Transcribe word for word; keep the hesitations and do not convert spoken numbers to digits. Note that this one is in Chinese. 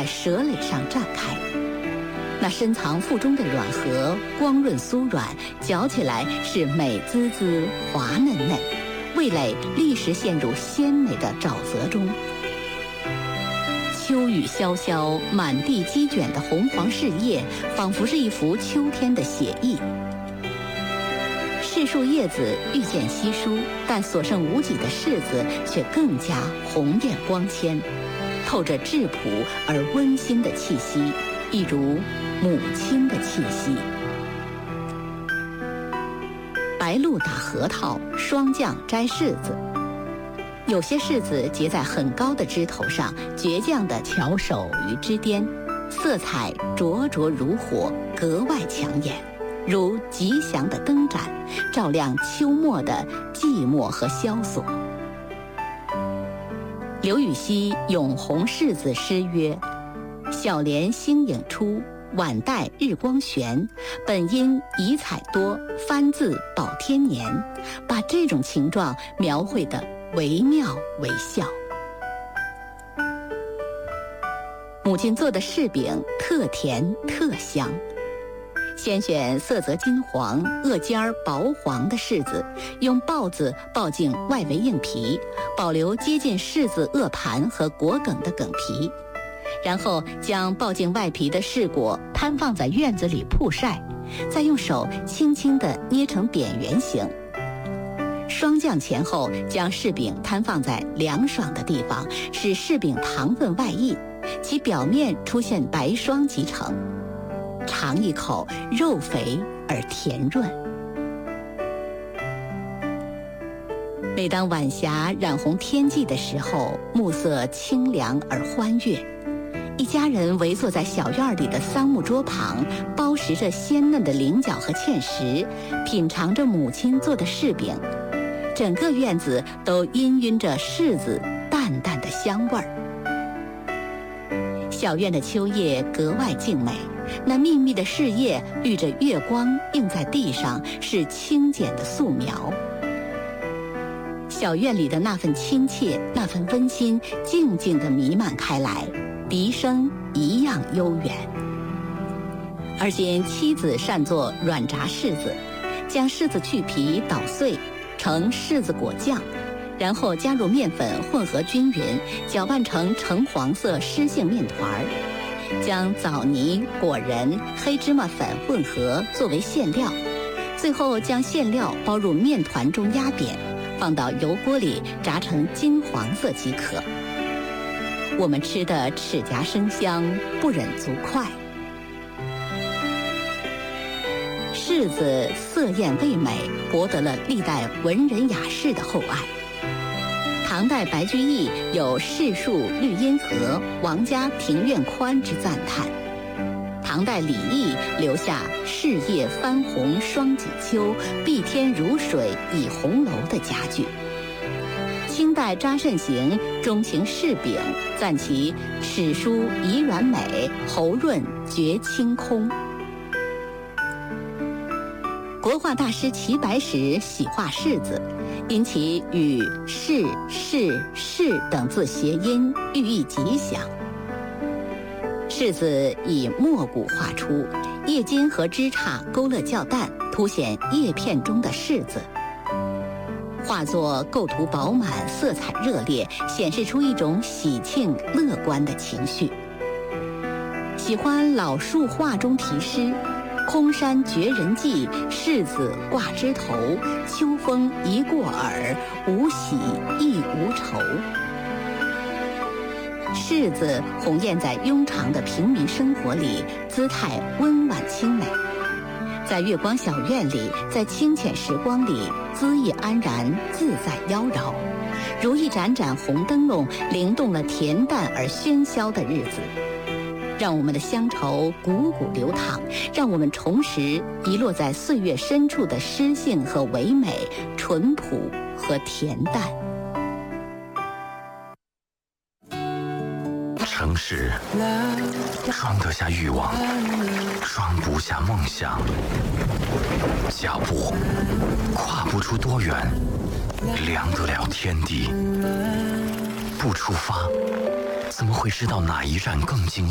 在舌蕾上绽开。那深藏腹中的软核光润酥软，嚼起来是美滋滋、滑嫩嫩，味蕾立时陷入鲜美的沼泽中。秋雨潇潇，满地积卷的红黄柿叶，仿佛是一幅秋天的写意。柿树叶子愈见稀疏，但所剩无几的柿子却更加红艳光鲜，透着质朴而温馨的气息，一如母亲的气息。白露打核桃，霜降摘柿子。有些柿子结在很高的枝头上，倔强地翘首于枝巅，色彩灼灼如火，格外抢眼，如吉祥的灯盏，照亮秋末的寂寞和萧索。刘禹锡《咏红柿子》诗曰：“小帘星影出，晚带日光悬。本因遗彩多，翻字保天年。”把这种情状描绘得惟妙惟肖。母亲做的柿饼特甜特香，先选色泽金黄、萼尖儿薄黄的柿子，用刨子刨净外围硬皮，保留接近柿子萼盘和果梗的梗皮，然后将刨净外皮的柿果摊放在院子里曝晒，再用手轻轻地捏成扁圆形。霜降前后，将柿饼摊放在凉爽的地方，使柿饼糖分外溢，其表面出现白霜即成。尝一口，肉肥而甜润。每当晚霞染红天际的时候，暮色清凉而欢悦，一家人围坐在小院里的桑木桌旁，剥食着鲜嫩的菱角和芡实，品尝着母亲做的柿饼，整个院子都氤氲着柿子淡淡的香味儿。小院的秋夜格外静美，那密密的柿叶遇着月光映在地上，是清简的素描。小院里的那份亲切，那份温馨，静静地弥漫开来，笛声一样悠远。而今妻子擅做软炸柿子，将柿子去皮捣碎，成柿子果酱，然后加入面粉混合均匀，搅拌成橙黄色湿性面团儿，将枣泥、果仁、黑芝麻粉混合作为馅料，最后将馅料包入面团中压扁，放到油锅里炸成金黄色即可。我们吃得齿颊生香，不忍足筷。柿子色艳味美，博得了历代文人雅士的厚爱。唐代白居易有柿树绿阴和，王家庭院宽之赞叹。唐代李益留下柿叶翻红双锦秋，碧天如水倚红楼的佳句。清代查慎行钟情柿饼，赞其齿疏宜软美，喉润绝清空。国画大师齐白石喜画柿子，因其与柿、柿、柿等字谐音，寓意吉祥。柿子以墨骨画出，叶筋和枝杈勾勒较淡，凸显叶片中的柿子。画作构图饱满，色彩热烈，显示出一种喜庆乐观的情绪。喜欢老树画中题诗：空山绝人迹，柿子挂枝头。秋风一过耳，无喜亦无愁。柿子红艳在庸常的平民生活里，姿态温婉清美。在月光小院里，在清浅时光里，恣意安然，自在妖娆，如一盏盏红灯笼，灵动了恬淡而喧嚣的日子。让我们的乡愁汩汩流淌，让我们重拾遗落在岁月深处的诗性和唯美，淳朴和恬淡。 城市装得下欲望，装不下梦想。脚步跨不出多远，量得了天地。不出发，怎么会知道哪一站更精